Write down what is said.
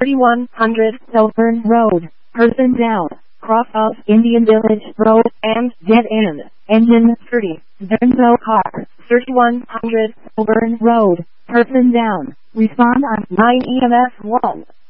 3100 Selburn Road, person down, cross of Indian Village Road and dead end, engine 30, Benzo car, 3100 Selburn Road, person down, respond on 9 EMS 1.